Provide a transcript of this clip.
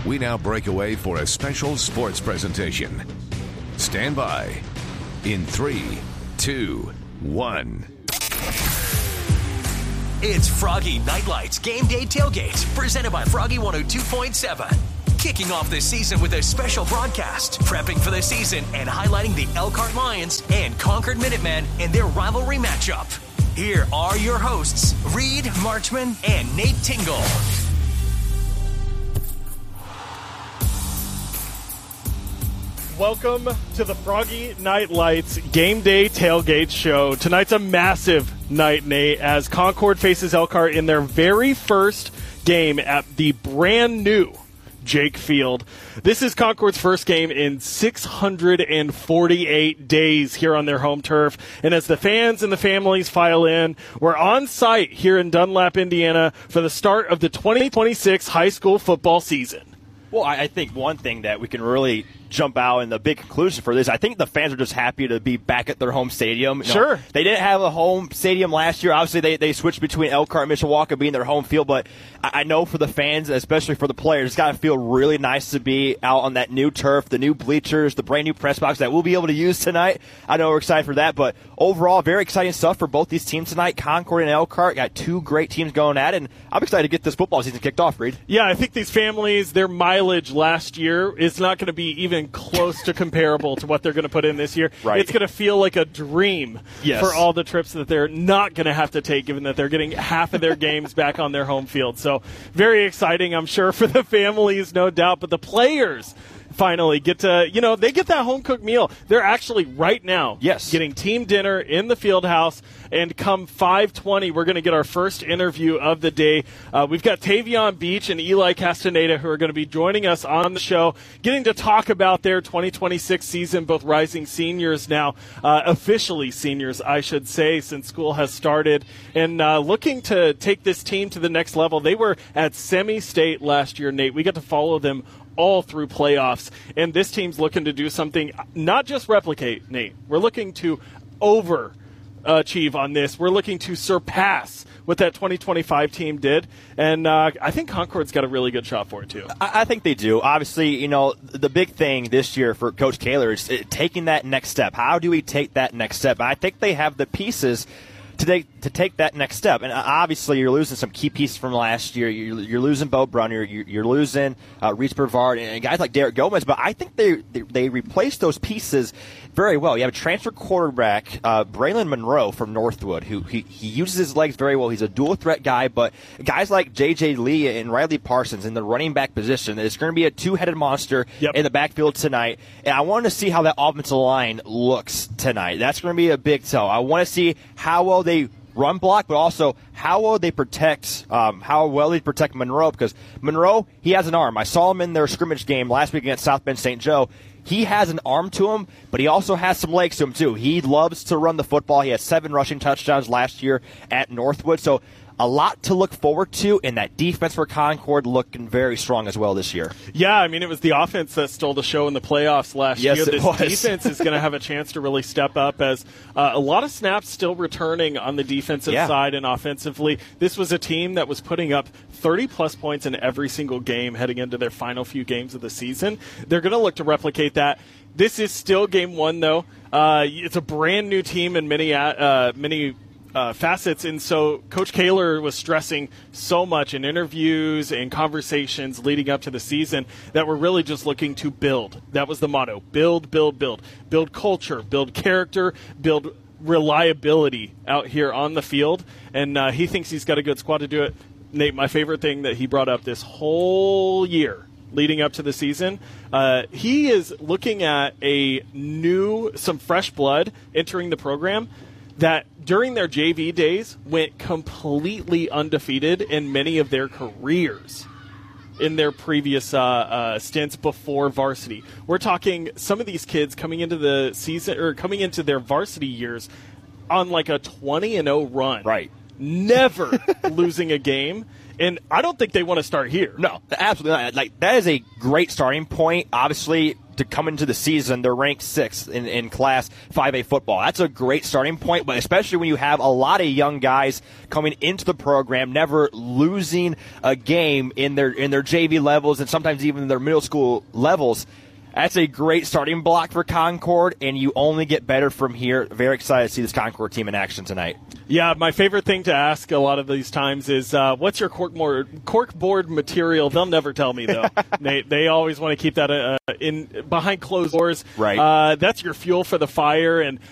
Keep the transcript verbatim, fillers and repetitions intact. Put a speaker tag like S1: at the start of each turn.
S1: We now break away for a special sports presentation. Stand by. In three, two, one.
S2: It's Froggy Nightlights Game Day Tailgate, presented by Froggy one oh two point seven. Kicking off this season with a special broadcast, prepping for the season and highlighting the Elkhart Lions and Concord Minutemen in their rivalry matchup. Here are your hosts, Reed Marchman and Nate Tingle.
S3: Welcome to the Froggy Nightlights Game Day Tailgate Show. Tonight's a massive night, Nate, as Concord faces Elkhart in their very first game at the brand new Jake Field. This is Concord's first game in six hundred forty-eight days here on their home turf. And as the fans and the families file in, we're on site here in Dunlap, Indiana for the start of the twenty twenty-six high school football season.
S4: Well, I think one thing that we can really jump out and the big conclusion for this, I think the fans are just happy to be back at their home stadium. You know,
S3: sure.
S4: They didn't have a home stadium last year. Obviously, they, they switched between Elkhart and Mishawaka being their home field, but I, I know for the fans, especially for the players, it's got to feel really nice to be out on that new turf, the new bleachers, the brand new press box that we'll be able to use tonight. I know we're excited for that, but overall, very exciting stuff for both these teams tonight. Concord and Elkhart got two great teams going at it, and I'm excited to get this football season kicked off, Reed.
S3: Yeah, I think these families, their mileage last year is not going to be even close to comparable to what they're going to put in this year.
S4: Right.
S3: It's going to feel like a dream
S4: yes.
S3: for all the trips that they're not going to have to take, given that they're getting half of their games back on their home field. So very exciting, I'm sure, for the families, no doubt. But the players finally get to, you know, they get that home-cooked meal. They're actually right now
S4: yes.
S3: getting team dinner in the field house. And come five twenty, we're going to get our first interview of the day. Uh, we've got Tavion Beach and Eli Castaneda who are going to be joining us on the show, getting to talk about their twenty twenty-six season, both rising seniors now, uh, officially seniors, I should say, since school has started, and uh, looking to take this team to the next level. They were at semi-state last year, Nate. We got to follow them all through playoffs, and this team's looking to do something, not just replicate, Nate. We're looking to over achieve on this. We're looking to surpass what that twenty twenty-five team did, and uh, I think Concord's got a really good shot for it too.
S4: I, I think they do. Obviously, you know, the big thing this year for Coach Kaler is taking that next step. How do we take that next step? And I think they have the pieces to take, to take that next step. And obviously, you're losing some key pieces from last year. You're, you're losing Bo Brunner. You're, you're losing uh, Reese Brevard and guys like Derek Gomez. But I think they, they they replaced those pieces very well. You have a transfer quarterback, uh, Braylon Monroe from Northwood, who he, he uses his legs very well. He's a dual threat guy. But guys like J J Lee and Riley Parsons in the running back position, it's going to be a two-headed monster
S3: yep.
S4: in the backfield tonight. And I want to see how that offensive line looks tonight. That's going to be a big tell. I want to see how well they run block, but also how well they protect um, how well they protect Monroe, because Monroe, he has an arm. I saw him in their scrimmage game last week against South Bend Saint Joe. He has an arm to him, but he also has some legs to him too. He loves to run the football. He had seven rushing touchdowns last year at Northwood. So a lot to look forward to, and that defense for Concord looking very strong as well this year.
S3: Yeah, I mean, it was the offense that stole the show in the playoffs last
S4: yes,
S3: year.
S4: It
S3: this
S4: was.
S3: defense is going to have a chance to really step up, as uh, a lot of snaps still returning on the defensive
S4: yeah.
S3: side and offensively. This was a team that was putting up thirty-plus points in every single game heading into their final few games of the season. They're going to look to replicate that. This is still game one, though. Uh, it's a brand-new team in many uh, many Uh, facets, and so Coach Kaler was stressing so much in interviews and conversations leading up to the season that we're really just looking to build. That was the motto: build, build, build. Build culture, build character, build reliability out here on the field, and uh, he thinks he's got a good squad to do it. Nate, my favorite thing that he brought up this whole year leading up to the season, uh, he is looking at a new, some fresh blood entering the program that during their J V days went completely undefeated in many of their careers in their previous uh, uh, stints before varsity. We're talking some of these kids coming into the season or coming into their varsity years on like a twenty and oh run.
S4: Right.
S3: Never losing a game. And I don't think they want to start here.
S4: No, absolutely not. Like, that is a great starting point. Obviously, to come into the season, they're ranked sixth in, in Class five A football. That's a great starting point, but especially when you have a lot of young guys coming into the program, never losing a game in their in their J V levels and sometimes even their middle school levels. That's a great starting block for Concord, and you only get better from here. Very excited to see this Concord team in action tonight.
S3: Yeah, my favorite thing to ask a lot of these times is, uh, what's your corkboard, corkboard material? They'll never tell me, though. they they always want to keep that uh, in behind closed doors.
S4: Right.
S3: Uh, that's your fuel for the fire, and